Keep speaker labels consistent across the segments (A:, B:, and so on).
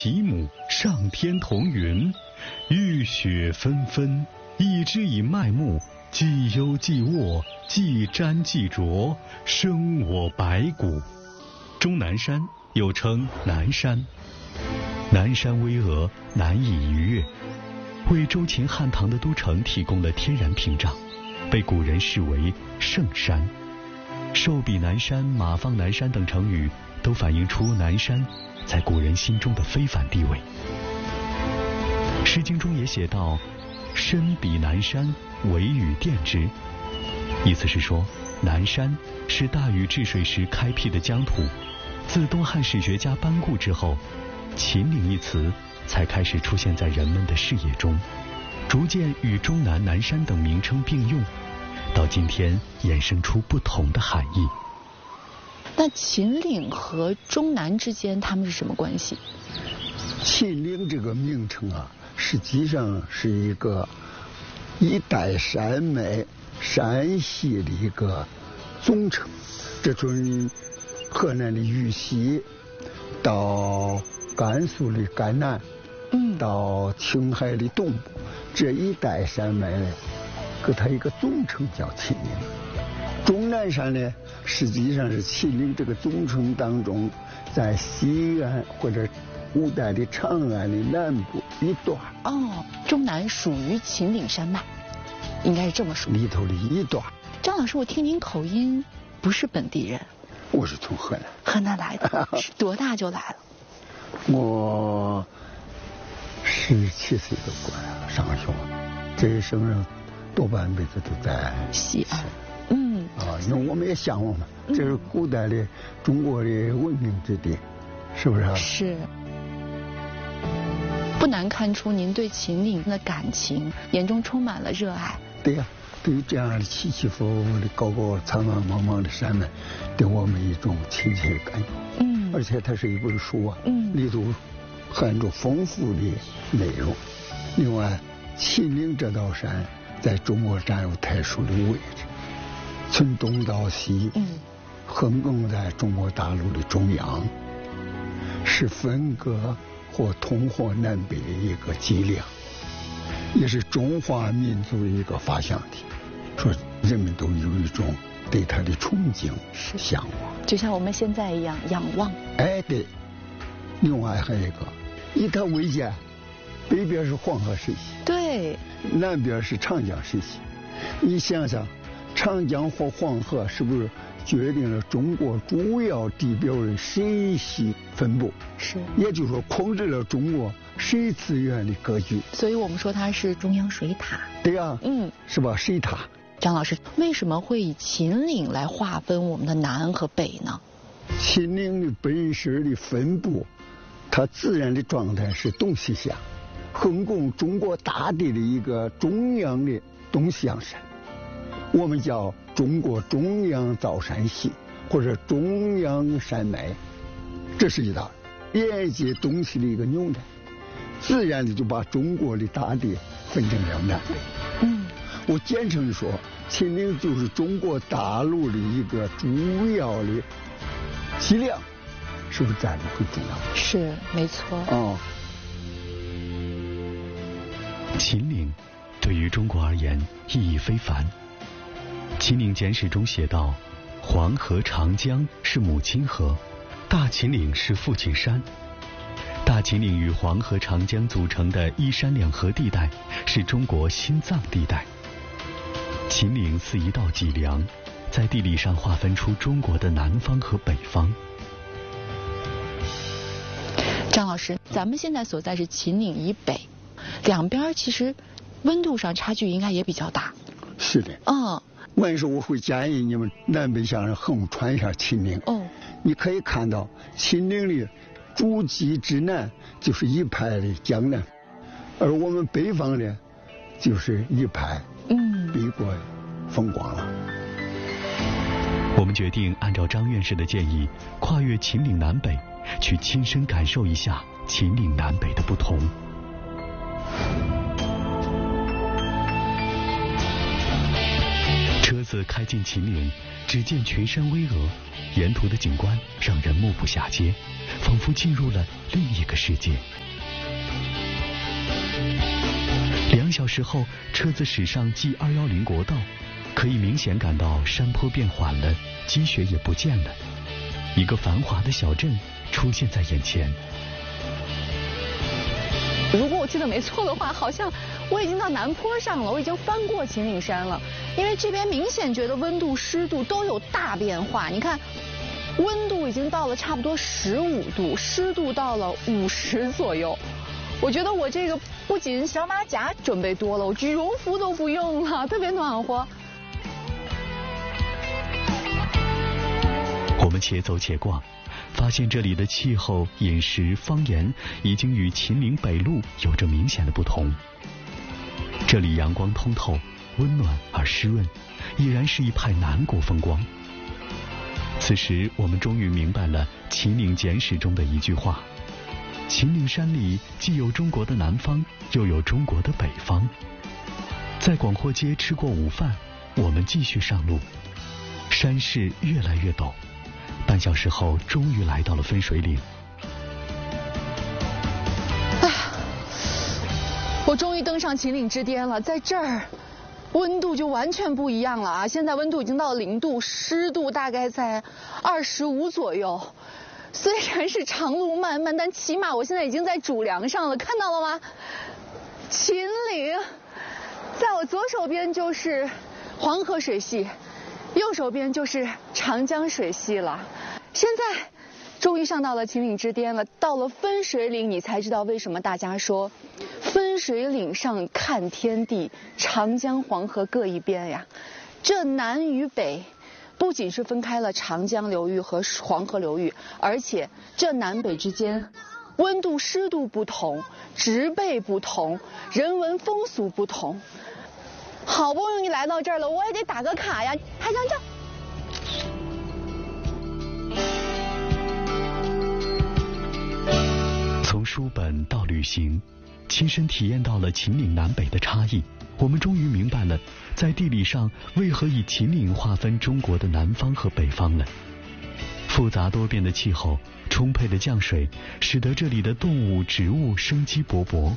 A: 其母上天同云，雨雪纷纷，一枝以麦木，既优既卧，既沾既浊，生我白骨。终南山又称南山，南山巍峨，难以逾越，为周秦汉唐的都城提供了天然屏障，被古人视为圣山。寿比南山、马放南山等成语都反映出南山在古人心中的非凡地位。诗经中也写道：深比南山，惟与奠之。意思是说，南山是大禹治水时开辟的疆土，自东汉史学家班固之后，秦岭一词才开始出现在人们的视野中，逐渐与中南、南山等名称并用，到今天衍生出不同的含义。
B: 那秦岭和中南之间他们是什么关系？
C: 秦岭这个名称啊，实际上是一个一带山脉山系的一个总称，这从河南的豫西到甘肃的甘南，到青海的东部，这一带山脉呢，给它一个总称叫秦岭。终南山呢，实际上是秦岭这个总称当中，在西安或者古代的长安的南部一段。
B: 哦，终南属于秦岭山脉，应该是这么说。
C: 里头的一段。
B: 张老师，我听您口音不是本地人。
C: 我是从河南。
B: 河南来的，是多大就来了？
C: 我17岁就过来了上学，这一生人多半辈子都在
B: 西安。
C: 因为我们也向往嘛，这是古代的中国的文明之地，是不是？
B: 是。不难看出您对秦岭的感情，眼中充满了热爱。
C: 对呀，对于这样的起起伏伏的高高苍苍茫茫的山脉，给我们一种亲切的感觉。而且它是一本书啊，里头含着丰富的内容。另外，秦岭这道山在中国占有特殊的位置，从东到西，横亘在中国大陆的中央，是分割或统或南北的一个脊梁，也是中华民族的一个发祥地。说人们都有一种对它的憧憬、向往，
B: 就像我们现在一样仰望。
C: 哎，对。另外还有一个，以它为鉴，北边是黄河水系，
B: 对，
C: 南边是长江水系。你想想，长江或黄河是不是决定了中国主要地表的水系分布？
B: 是，
C: 也就是说控制了中国水资源的格局。
B: 所以我们说它是中央水塔。
C: 对呀，是吧？水塔。
B: 张老师，为什么会以秦岭来划分我们的南和北呢？
C: 秦岭的本身的分布，它自然的状态是东西向，横亘中国大地的一个中央的东西洋山，我们叫中国中央造山系或者中央山脉，这是一道连接东西的一个纽带，自然的就把中国的大地分成两南北。我简称的说，秦岭就是中国大陆的一个主要的脊梁，是不是占的很重要？
B: 是，没错。
A: 秦岭对于中国而言意义非凡。秦岭简史中写道：黄河、长江是母亲河，大秦岭是父亲山。大秦岭与黄河、长江组成的一山两河地带是中国心脏地带。秦岭似一道脊梁，在地理上划分出中国的南方和北方。
B: 张老师，咱们现在所在是秦岭以北，两边其实温度上差距应该也比较大。
C: 是的。我说我会建议你们南北向横穿一下秦岭。你可以看到秦岭的主脊之南就是一派的江南，而我们北方呢就是一派北国风光了。
A: 我们决定按照张院士的建议，跨越秦岭南北，去亲身感受一下秦岭南北的不同。车子次开进秦岭，只见群山巍峨，沿途的景观让人目不暇接，仿佛进入了另一个世界。2小时后，车子驶上 G210国道，可以明显感到山坡变缓了，积雪也不见了，一个繁华的小镇出现在眼前。
B: 如果我记得没错的话，好像我已经到南坡上了，我已经翻过秦岭山了。因为这边明显觉得温度、湿度都有大变化。你看，温度已经到了差不多15度，湿度到了50左右。我觉得我这个不仅小马甲准备多了，我羽绒服都不用了，特别暖和。
A: 我们且走且逛，发现这里的气候、饮食、方言已经与秦岭北路有着明显的不同。这里阳光通透，温暖而湿润，已然是一派南国风光。此时我们终于明白了《秦岭简史》中的一句话：秦岭山里既有中国的南方，又有中国的北方。在广货街吃过午饭，我们继续上路。山势越来越陡，半小时后终于来到了分水岭。
B: 我终于登上秦岭之巅了，在这儿温度就完全不一样了啊！现在温度已经到了0度，湿度大概在25左右。虽然是长路漫漫，但起码我现在已经在主梁上了，看到了吗？秦岭，在我左手边就是黄河水系，右手边就是长江水系了。现在终于上到了秦岭之巅了，到了分水岭，你才知道为什么大家说分水岭上看天地，长江黄河各一边呀。这南与北不仅是分开了长江流域和黄河流域，而且这南北之间温度湿度不同，植被不同，人文风俗不同。好不容易来到这儿了，我也得打个卡呀，拍张照。
A: 从书本到旅行，亲身体验到了秦岭南北的差异，我们终于明白了在地理上为何以秦岭划分中国的南方和北方了。复杂多变的气候，充沛的降水，使得这里的动物、植物生机勃勃。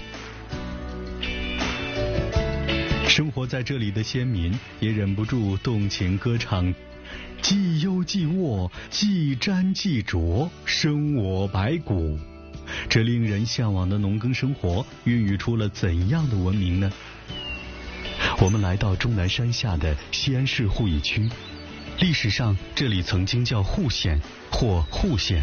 A: 生活在这里的先民也忍不住动情歌唱：既优既沃，既沾既浊，生我百谷。这令人向往的农耕生活孕育出了怎样的文明呢？我们来到终南山下的西安市鄠邑区，历史上这里曾经叫户县或户县。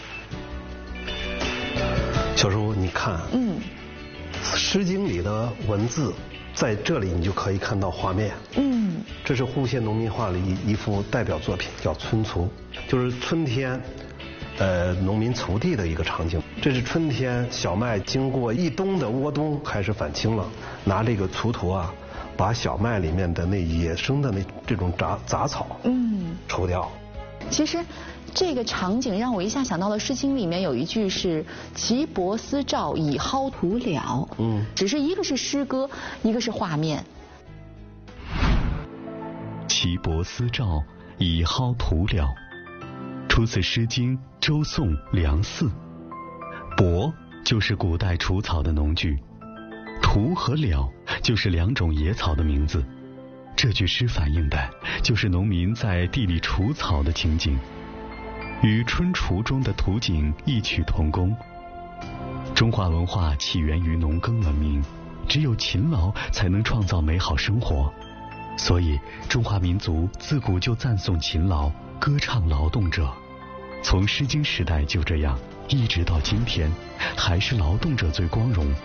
D: 小叔，你看，诗经里的文字在这里你就可以看到画面。这是户县农民画里一幅代表作品，叫《春锄》，就是春天农民锄地的一个场景。这是春天小麦经过一冬的窝冬开始返青了，拿这个锄头啊，把小麦里面的那野生的这种杂草抽掉。
B: 其实这个场景让我一下想到了《诗经》里面有一句是“岐伯思赵，以蒿涂了”。只是一个是诗歌，一个是画面。
A: 岐伯思赵，以蒿涂了，出自《诗经·周颂·梁姒》。伯就是古代除草的农具，涂和了就是2种野草的名字。这句诗反映的就是农民在地里除草的情景，与《春锄》中的图景异曲同工。中华文化起源于农耕文明，只有勤劳才能创造美好生活，所以中华民族自古就赞颂勤劳，歌唱劳动者。从《诗经》时代就这样，一直到今天，还是劳动者最光荣。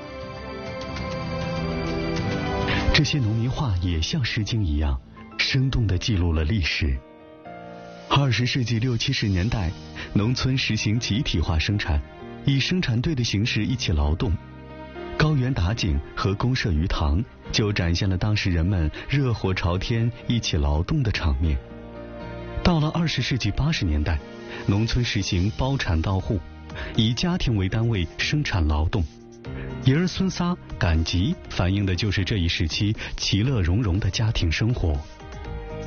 A: 这些农民画也像《诗经》一样，生动地记录了历史。20世纪60、70年代，农村实行集体化生产，以生产队的形式一起劳动。高原打井和公社鱼塘就展现了当时人们热火朝天一起劳动的场面。到了20世纪80年代，农村实行包产到户，以家庭为单位生产劳动。爷儿孙仨赶集反映的就是这一时期其乐融融的家庭生活。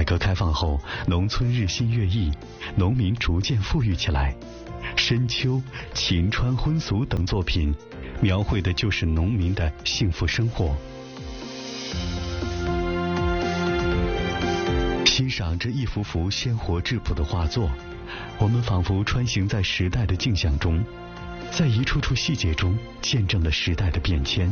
A: 革开放后，农村日新月异，农民逐渐富裕起来。《深秋》《秦川婚俗》等作品，描绘的就是农民的幸福生活。欣赏这一幅幅鲜活质朴的画作，我们仿佛穿行在时代的镜像中，在一处处细节中见证了时代的变迁。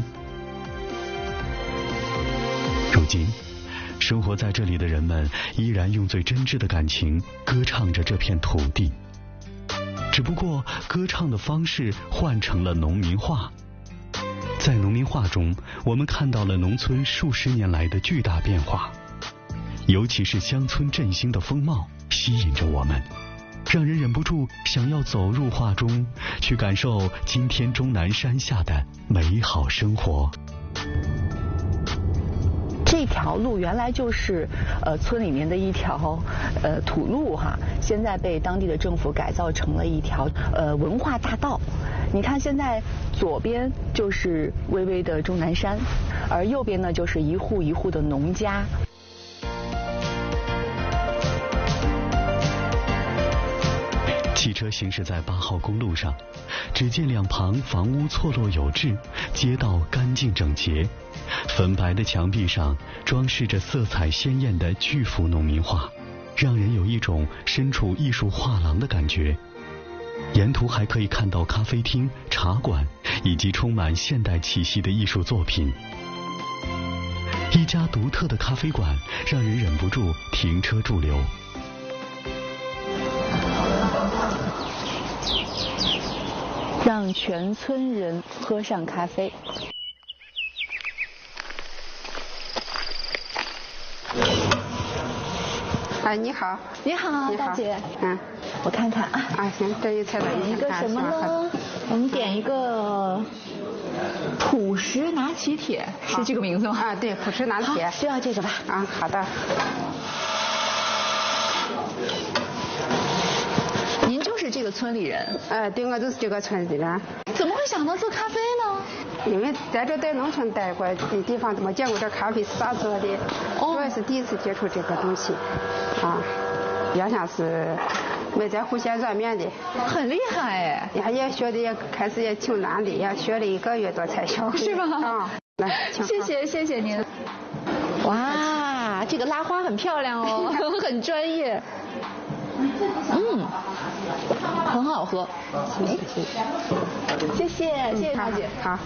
A: 如今，生活在这里的人们依然用最真挚的感情歌唱着这片土地，只不过歌唱的方式换成了农民话。在农民话中，我们看到了农村数十年来的巨大变化，尤其是乡村振兴的风貌吸引着我们，让人忍不住想要走入画中，去感受今天终南山下的美好生活。
B: 这条路原来就是村里面的一条土路哈，现在被当地的政府改造成了一条文化大道。你看现在左边就是巍巍的终南山，而右边呢就是一户一户的农家。
A: 汽车行驶在8号公路上，只见两旁房屋错落有致，街道干净整洁，粉白的墙壁上装饰着色彩鲜艳的巨幅农民画，让人有一种身处艺术画廊的感觉。沿途还可以看到咖啡厅、茶馆以及充满现代气息的艺术作品。一家独特的咖啡馆让人忍不住停车驻留。
B: 让全村人喝上咖啡。
E: 哎，你好。
B: 你好，大姐。我看看啊。
E: 啊，行，这一菜单
B: 点一个什么呢？我们点一个朴实拿起铁，是这个名字吗？
E: 啊，对，朴实拿铁。
B: 就要这个吧。
E: 啊，好的。
B: 您就是这个村里人？
E: 对，我就是这个村里人。
B: 怎么会想到做咖啡呢？
E: 因为在这在农村待过的地方，没见过这咖啡是咋做的，主要是第一次接触这个东西，啊，原先是没在户县软面的。
B: 很厉害哎！
E: 也学的也开始也挺难的，也学了1个月多才学会。
B: 是吗？
E: 啊，来，
B: 谢谢您。哇，这个拉花很漂亮哦，很专业。很好喝。谢谢大姐。
E: 好。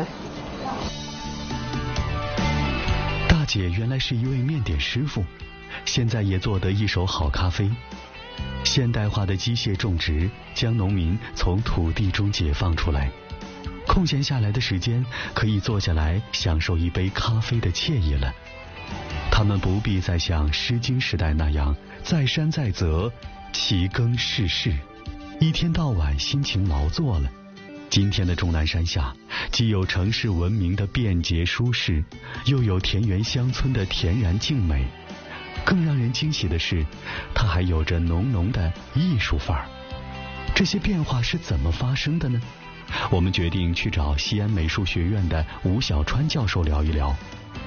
A: 大姐原来是一位面点师傅，现在也做得一手好咖啡。现代化的机械种植将农民从土地中解放出来，空闲下来的时间可以坐下来享受一杯咖啡的惬意了。他们不必再像《诗经》时代那样在山在泽，其耕事事，一天到晚辛勤劳作了。今天的终南山下，既有城市文明的便捷舒适，又有田园乡村的恬然静美。更让人惊喜的是，它还有着浓浓的艺术范儿。这些变化是怎么发生的呢？我们决定去找西安美术学院的吴小川教授聊一聊。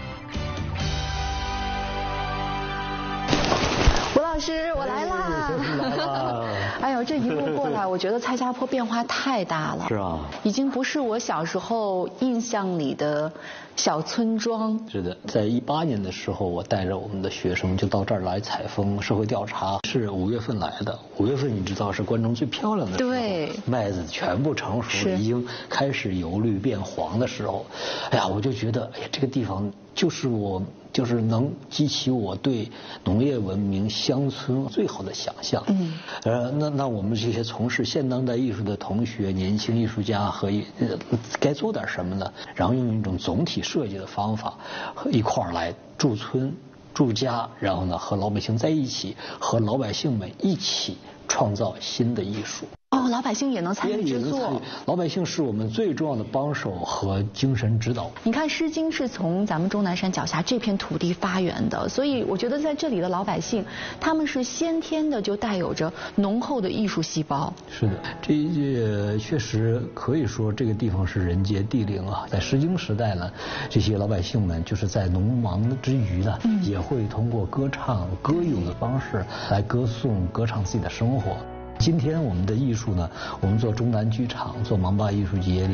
B: 吴老师，我来啦！哎呦，这一路过来，我觉得蔡家坡变化太大了。
F: 是啊，
B: 已经不是我小时候印象里的小村庄。
F: 是的，在18年的时候，我带着我们的学生就到这儿来采风社会调查，是5月份来的。5月份你知道是关中最漂亮的时候，
B: 对，
F: 麦子全部成熟，已经开始由绿变黄的时候。哎呀，我就觉得，哎呀，这个地方就是能激起我对农业文明乡村最好的想象。那我们这些从事现当代艺术的同学、年轻艺术家该做点什么呢？然后用一种总体设计的方法，一块儿来驻村、驻家，然后呢和老百姓在一起，和老百姓们一起创造新的艺术。
B: 哦， 老百姓也能参与制作。
F: 老百姓是我们最重要的帮手和精神指导。
B: 你看《诗经》是从咱们终南山脚下这片土地发源的，所以我觉得在这里的老百姓，他们是先天的就带有着浓厚的艺术细胞。
F: 是的，这确实可以说这个地方是人杰地灵啊。在《诗经》时代呢，这些老百姓们就是在农忙之余呢，也会通过歌唱、歌咏的方式来歌颂、歌唱自己的生活。今天我们的艺术呢，我们做中南剧场、做芒灞艺术节里